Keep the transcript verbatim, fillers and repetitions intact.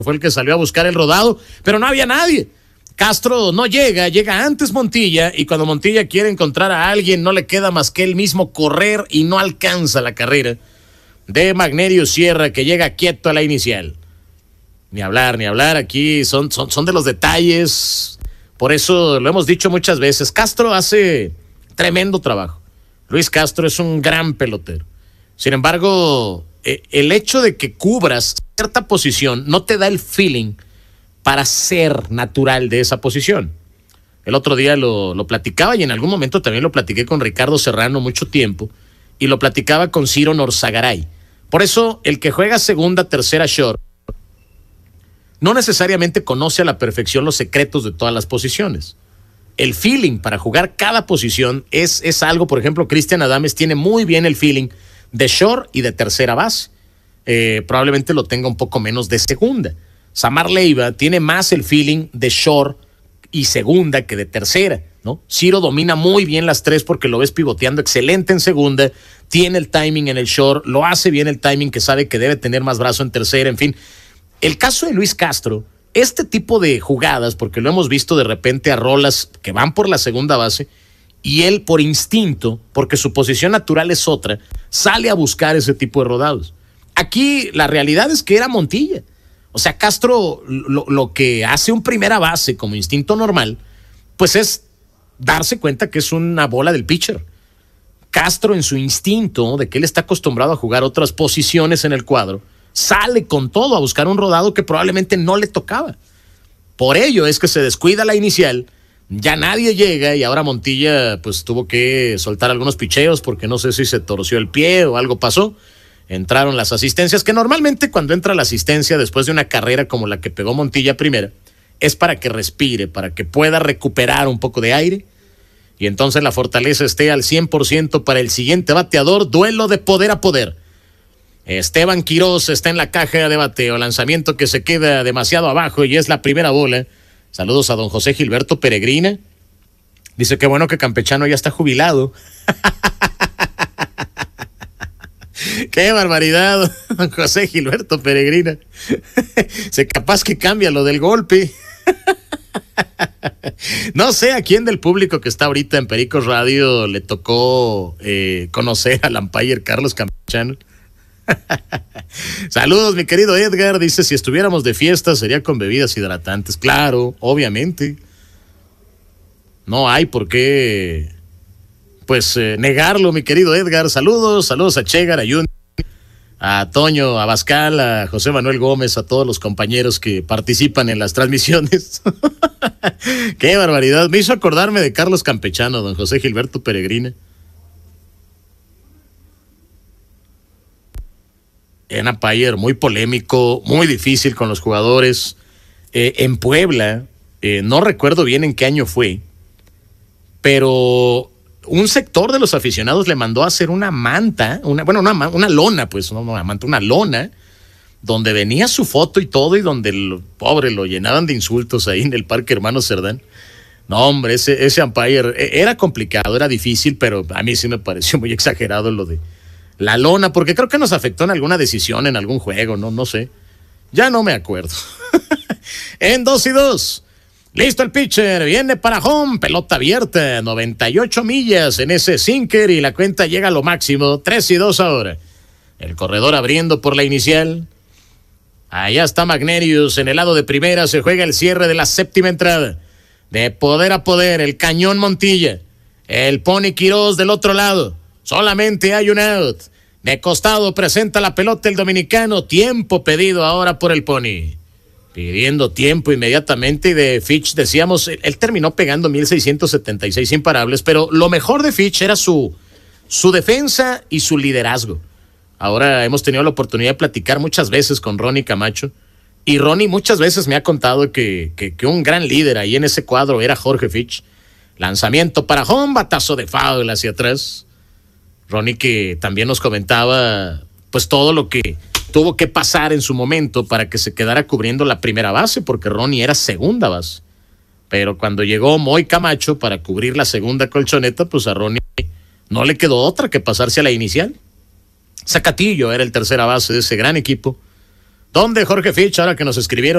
fue el que salió a buscar el rodado, pero no había nadie. Castro no llega, llega antes Montilla, y cuando Montilla quiere encontrar a alguien, no le queda más que él mismo correr y no alcanza la carrera de Magnerio Sierra, que llega quieto a la inicial. Ni hablar, ni hablar, aquí son, son, son de los detalles, por eso lo hemos dicho muchas veces, Castro hace tremendo trabajo. Luis Castro es un gran pelotero. Sin embargo, eh, el hecho de que cubras cierta posición no te da el feeling para ser natural de esa posición. El otro día lo, lo platicaba y en algún momento también lo platiqué con Ricardo Serrano mucho tiempo y lo platicaba con Ciro Norzagaray. Por eso, el que juega segunda, tercera short no necesariamente conoce a la perfección los secretos de todas las posiciones. El feeling para jugar cada posición es, es algo, por ejemplo, Cristian Adames tiene muy bien el feeling de short y de tercera base. Eh, probablemente lo tenga un poco menos de segunda. Samar Leiva tiene más el feeling de short y segunda que de tercera, ¿no? Ciro domina muy bien las tres porque lo ves pivoteando excelente en segunda, tiene el timing en el short, lo hace bien el timing que sabe que debe tener más brazo en tercera, en fin. El caso de Luis Castro, este tipo de jugadas, porque lo hemos visto de repente a rolas que van por la segunda base y él por instinto, porque su posición natural es otra, sale a buscar ese tipo de rodados. Aquí la realidad es que era Montilla. O sea, Castro lo, lo que hace un primera base como instinto normal, pues es darse cuenta que es una bola del pitcher. Castro en su instinto de que él está acostumbrado a jugar otras posiciones en el cuadro, sale con todo a buscar un rodado que probablemente no le tocaba. Por ello es que se descuida la inicial, ya nadie llega y ahora Montilla pues tuvo que soltar algunos picheos porque no sé si se torció el pie o algo pasó. Entraron las asistencias, que normalmente cuando entra la asistencia después de una carrera como la que pegó Montilla primera, es para que respire, para que pueda recuperar un poco de aire y entonces la fortaleza esté al cien por ciento para el siguiente bateador, duelo de poder a poder. Esteban Quiroz está en la caja de bateo, lanzamiento que se queda demasiado abajo y es la primera bola. Saludos a don José Gilberto Peregrina. Dice que bueno que Campechano ya está jubilado. ¡Qué barbaridad, don José Gilberto Peregrina! Se capaz que cambia lo del golpe. No sé a quién del público que está ahorita en Pericos Radio le tocó eh, conocer al umpire Carlos Campechano. Saludos, mi querido Edgar. Dice, si estuviéramos de fiesta sería con bebidas hidratantes. Claro, obviamente. No hay por qué pues eh, negarlo, mi querido Edgar. Saludos, saludos a Chegar, a Yun, a Toño Abascal, a José Manuel Gómez, a todos los compañeros que participan en las transmisiones. Qué barbaridad. Me hizo acordarme de Carlos Campechano, don José Gilberto Peregrina. En umpire muy polémico, muy difícil con los jugadores. Eh, en Puebla, eh, no recuerdo bien en qué año fue, pero un sector de los aficionados le mandó a hacer una manta, una, bueno, una, una lona, pues, no una manta, una lona, donde venía su foto y todo, y donde el pobre lo llenaban de insultos ahí en el Parque Hermano Cerdán. No, hombre, ese, ese umpire era complicado, era difícil, pero a mí sí me pareció muy exagerado lo de la lona, porque creo que nos afectó en alguna decisión, en algún juego, no, no sé. Ya no me acuerdo. En dos y dos. Listo el pitcher, viene para home, pelota abierta, noventa y ocho millas en ese sinker y la cuenta llega a lo máximo, tres y dos ahora. El corredor abriendo por la inicial. Allá está Magnerius en el lado de primera, se juega el cierre de la séptima entrada. De poder a poder, el cañón Montilla. El Pony Quiroz del otro lado. Solamente hay un out. De costado presenta la pelota el dominicano. Tiempo pedido ahora por el Pony. Pidiendo tiempo inmediatamente, y de Fitch decíamos, él terminó pegando mil seiscientos setenta y seis imparables, pero lo mejor de Fitch era su, su defensa y su liderazgo. Ahora hemos tenido la oportunidad de platicar muchas veces con Ronnie Camacho, y Ronnie muchas veces me ha contado que, que, que un gran líder ahí en ese cuadro era Jorge Fitch. Lanzamiento para home, batazo de foul hacia atrás. Ronnie que también nos comentaba pues todo lo que tuvo que pasar en su momento para que se quedara cubriendo la primera base, porque Ronnie era segunda base. Pero cuando llegó Moy Camacho para cubrir la segunda colchoneta, pues a Ronnie no le quedó otra que pasarse a la inicial. Zacatillo era el tercera base de ese gran equipo, donde Jorge Fitch, ahora que nos escribieron